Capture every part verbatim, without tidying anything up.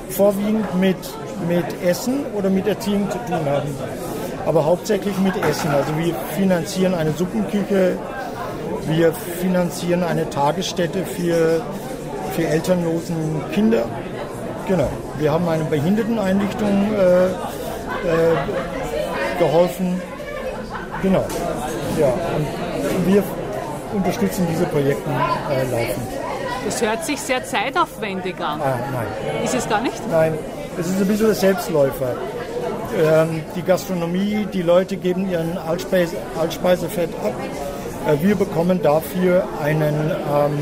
vorwiegend mit, mit Essen oder mit Erziehung zu tun haben. Aber hauptsächlich mit Essen. Also wir finanzieren eine Suppenküche, wir finanzieren eine Tagesstätte für, für elternlosen Kinder. Genau. Wir haben eine Behinderteneinrichtung äh, äh, geholfen. Genau. Ja, und wir unterstützen diese Projekte äh, laufend. Das hört sich sehr zeitaufwendig an. Ah, nein. Ist es gar nicht? Nein, es ist ein bisschen ein Selbstläufer. Ähm, die Gastronomie, die Leute geben ihren Altspeise, Altspeisefett ab. Äh, wir bekommen dafür einen, ähm,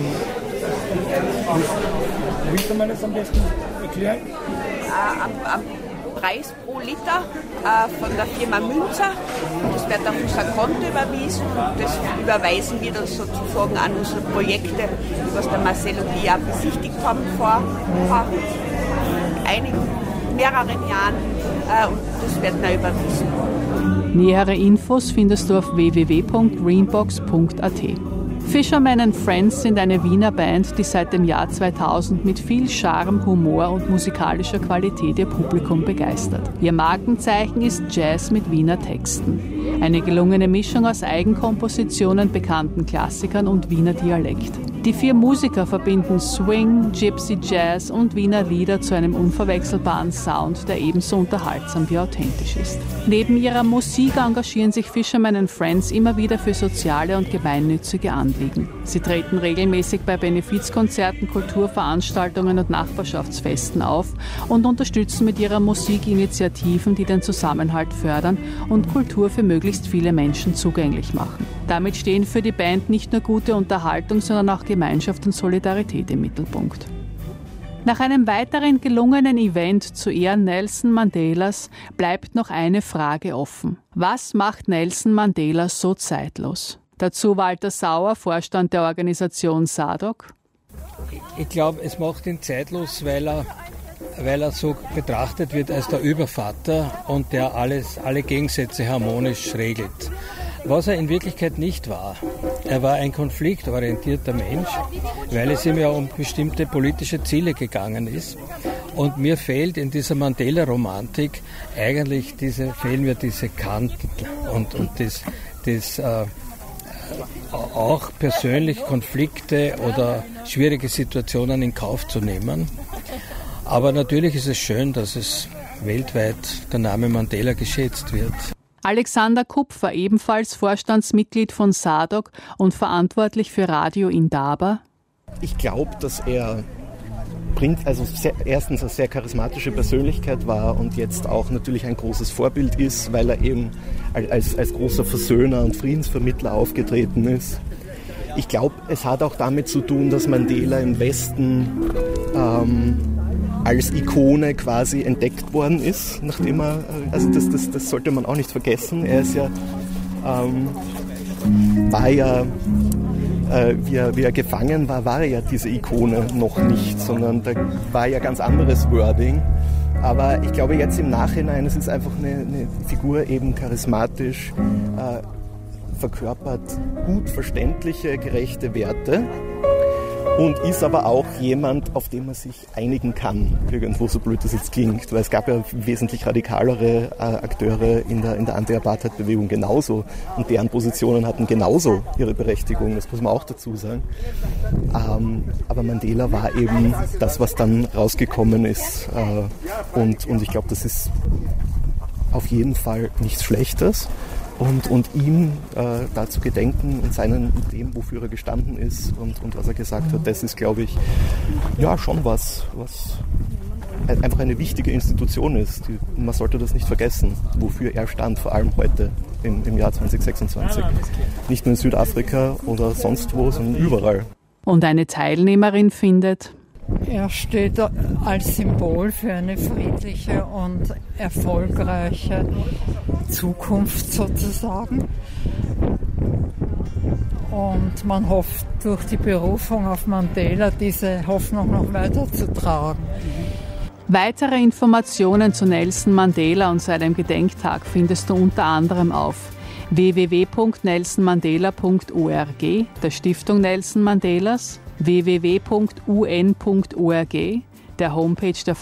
wie kann man das am besten erklären? Äh, am, am Preis pro Liter äh, von der Firma Münzer. Das wird auf unser Konto überwiesen und das überweisen wir dann sozusagen an unsere Projekte, was der Marcel und ich auch besichtigt haben vor, vor einigen, mehreren Jahren äh, und das wird dann überwiesen. Nähere Infos findest du auf w w w punkt greenbox punkt a t. Fisherman and Friends sind eine Wiener Band, die seit dem Jahr zweitausend mit viel Charme, Humor und musikalischer Qualität ihr Publikum begeistert. Ihr Markenzeichen ist Jazz mit Wiener Texten. Eine gelungene Mischung aus Eigenkompositionen, bekannten Klassikern und Wiener Dialekt. Die vier Musiker verbinden Swing, Gypsy Jazz und Wiener Lieder zu einem unverwechselbaren Sound, der ebenso unterhaltsam wie authentisch ist. Neben ihrer Musik engagieren sich Fisherman and Friends immer wieder für soziale und gemeinnützige Anliegen. Sie treten regelmäßig bei Benefizkonzerten, Kulturveranstaltungen und Nachbarschaftsfesten auf und unterstützen mit ihrer Musik Initiativen, die den Zusammenhalt fördern und Kultur für möglichst viele Menschen zugänglich machen. Damit stehen für die Band nicht nur gute Unterhaltung, sondern auch Gemeinschaft und Solidarität im Mittelpunkt. Nach einem weiteren gelungenen Event zu Ehren Nelson Mandelas bleibt noch eine Frage offen. Was macht Nelson Mandela so zeitlos? Dazu Walter Sauer, Vorstand der Organisation S A D O C. Ich glaube, es macht ihn zeitlos, weil er, weil er so betrachtet wird als der Übervater und der alles, alle Gegensätze harmonisch regelt. Was er in Wirklichkeit nicht war. Er war ein konfliktorientierter Mensch, weil es ihm ja um bestimmte politische Ziele gegangen ist. Und mir fehlt in dieser Mandela-Romantik eigentlich diese, fehlen mir diese Kanten und, und das, das äh, auch persönlich Konflikte oder schwierige Situationen in Kauf zu nehmen. Aber natürlich ist es schön, dass es weltweit der Name Mandela geschätzt wird. Alexander Kupfer, ebenfalls Vorstandsmitglied von S A D O C und verantwortlich für Radio Indaba. Ich glaube, dass er bringt, also sehr, erstens eine sehr charismatische Persönlichkeit war und jetzt auch natürlich ein großes Vorbild ist, weil er eben als, als großer Versöhner und Friedensvermittler aufgetreten ist. Ich glaube, es hat auch damit zu tun, dass Mandela im Westen ähm, als Ikone quasi entdeckt worden ist, nachdem er, also das, das, das sollte man auch nicht vergessen. Er ist ja, ähm, war ja, äh, wie, er, wie er gefangen war, war er ja diese Ikone noch nicht, sondern da war ja ganz anderes Wording. Aber ich glaube jetzt im Nachhinein, es ist einfach eine, eine Figur, eben charismatisch, äh, verkörpert gut verständliche, gerechte Werte. Und ist aber auch jemand, auf den man sich einigen kann, irgendwo, so blöd das jetzt klingt. Weil es gab ja wesentlich radikalere äh, Akteure in der, in der Anti-Apartheid-Bewegung genauso. Und deren Positionen hatten genauso ihre Berechtigung, das muss man auch dazu sagen. Ähm, aber Mandela war eben das, was dann rausgekommen ist. Äh, und, und ich glaube, das ist auf jeden Fall nichts Schlechtes. Und, und ihm äh, da zu gedenken und seinen, dem, wofür er gestanden ist und, und was er gesagt hat, das ist, glaube ich, ja schon was, was einfach eine wichtige Institution ist. Die, man sollte das nicht vergessen, wofür er stand, vor allem heute im, im Jahr zwanzig sechsundzwanzig. Nicht nur in Südafrika oder sonst wo, sondern überall. Und eine Teilnehmerin findet: Er steht als Symbol für eine friedliche und erfolgreiche Zukunft sozusagen. Und man hofft, durch die Berufung auf Mandela diese Hoffnung noch weiterzutragen. Weitere Informationen zu Nelson Mandela und seinem Gedenktag findest du unter anderem auf w w w punkt nelson mandela punkt org, der Stiftung Nelson Mandelas, w w w punkt u n punkt org, der Homepage der